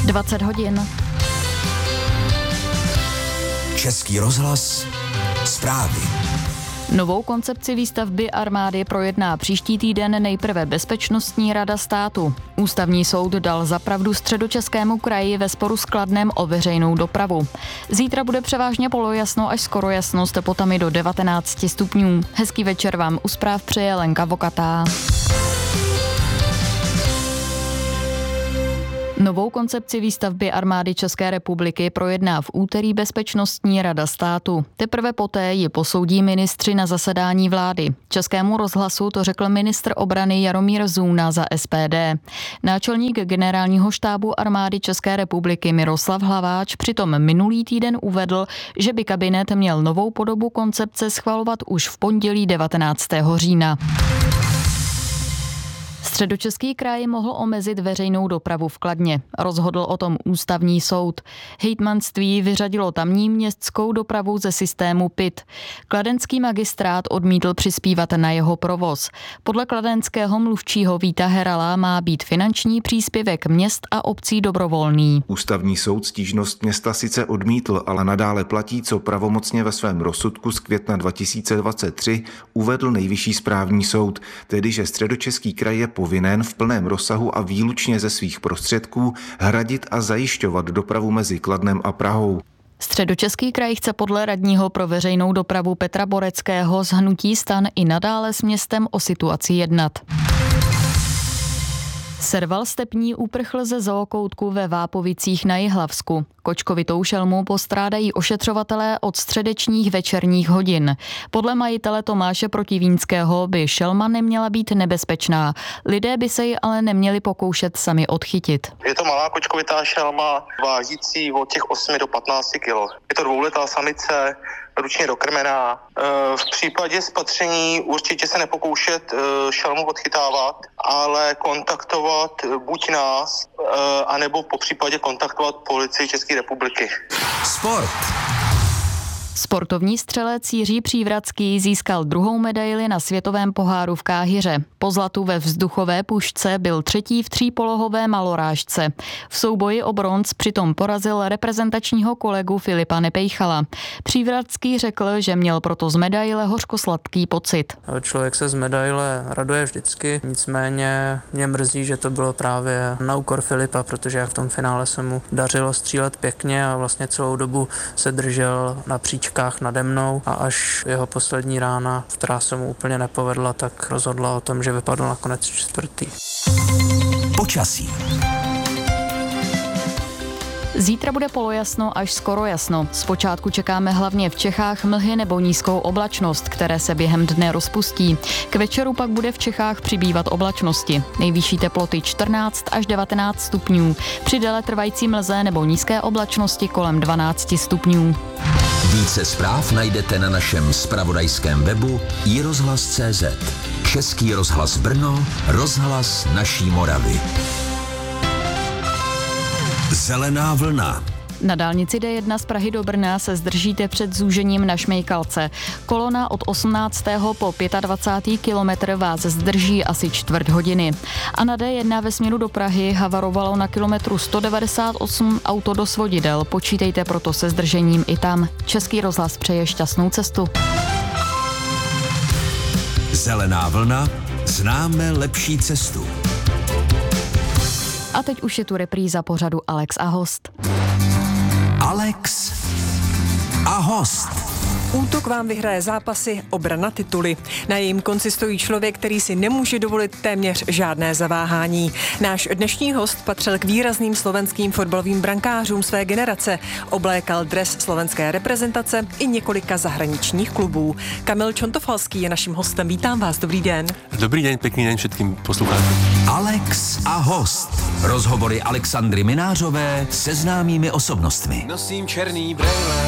20 hodin. Český rozhlas, zprávy. Novou koncepci výstavby armády projedná příští týden nejprve Bezpečnostní rada státu. Ústavní soud dal za pravdu Středočeskému kraji ve sporu s Kladnem o veřejnou dopravu. Zítra bude převážně polojasno až skoro jasno s teplotami do 19 stupňů. Hezký večer vám u zpráv přeje Lenka Vokatá. Novou koncepci výstavby armády České republiky projedná v úterý Bezpečnostní rada státu. Teprve poté ji posoudí ministři na zasedání vlády. Českému rozhlasu to řekl ministr obrany Jaromír Zůna za SPD. Náčelník generálního štábu armády České republiky Miroslav Hlaváč přitom minulý týden uvedl, že by kabinet měl novou podobu koncepce schvalovat už v pondělí 19. října. Středočeský kraj mohl omezit veřejnou dopravu v Kladně. Rozhodl o tom ústavní soud. Hejtmanství vyřadilo tamní městskou dopravu ze systému PIT. Kladenský magistrát odmítl přispívat na jeho provoz. Podle kladenského mluvčího Víta Herala má být finanční příspěvek měst a obcí dobrovolný. Ústavní soud stížnost města sice odmítl, ale nadále platí, co pravomocně ve svém rozsudku z května 2023 uvedl Nejvyšší správní soud, tedy že Středočeský kraj je povinen v plném rozsahu a výlučně ze svých prostředků hradit a zajišťovat dopravu mezi Kladnem a Prahou. Středočeský kraj chce podle radního pro veřejnou dopravu Petra Boreckého z hnutí STAN i nadále s městem o situaci jednat. Serval stepní uprchl ze zookoutku ve Vápovicích na Jihlavsku. Kočkovitou šelmu postrádají ošetřovatelé od středečních večerních hodin. Podle majitele Tomáše Protivínského by šelma neměla být nebezpečná. Lidé by se ji ale neměli pokoušet sami odchytit. Je to malá kočkovitá šelma, vážící od těch 8 do 15 kg. Je to dvouletá samice, ručně dokrmená. V případě spatření určitě se nepokoušet šelmu odchytávat, ale kontaktovat buď nás, anebo po případě kontaktovat policii České republiky. Sport. Sportovní střelec Jiří Přívratský získal druhou medaili na světovém poháru v Káhiře. Po zlatu ve vzduchové pušce byl třetí v třípolohové malorážce. V souboji o bronz přitom porazil reprezentačního kolegu Filipa Nepejchala. Přívratský řekl, že měl proto z medaile hořkosladký pocit. Člověk se z medaile raduje vždycky, nicméně mě mrzí, že to bylo právě na úkor Filipa, protože v tom finále se mu dařilo střílet pěkně a vlastně celou dobu se držel na příčkách nade mnou a až jeho poslední rána, která se mu úplně nepovedla, tak rozhodla o tom, že vypadl nakonec čtvrtý. Počasí. Zítra bude polojasno až skoro jasno. Zpočátku čekáme hlavně v Čechách mlhy nebo nízkou oblačnost, které se během dne rozpustí. K večeru pak bude v Čechách přibývat oblačnosti. Nejvyšší teploty 14 až 19 stupňů. Při déle trvající mlze nebo nízké oblačnosti kolem 12 stupňů. Více zpráv najdete na našem zpravodajském webu iRozhlas.cz. Český rozhlas Brno, rozhlas naší Moravy. Zelená vlna. Na dálnici D1 z Prahy do Brna se zdržíte před zúžením na Šmejkalce. Kolona od 18. po 25. kilometr vás zdrží asi čtvrt hodiny. A na D1 ve směru do Prahy havarovalo na kilometru 198 auto do svodidel. Počítejte proto se zdržením i tam. Český rozhlas přeje šťastnou cestu. Zelená vlna. Známe lepší cestu. A teď už je tu repríza pořadu Alex a host. Alex a host. Útok vám vyhraje zápasy, obrana tituly. Na jejím konci stojí člověk, který si nemůže dovolit téměř žádné zaváhání. Náš dnešní host patřil k výrazným slovenským fotbalovým brankářům své generace. Oblékal dres slovenské reprezentace i několika zahraničních klubů. Kamil Čontofalský je naším hostem. Vítám vás, dobrý den. Dobrý den, pěkný den všetkým poslucháčům. Alex a host. Rozhovory Alexandry Minářové se známými osobnostmi. Nosím černý brejle.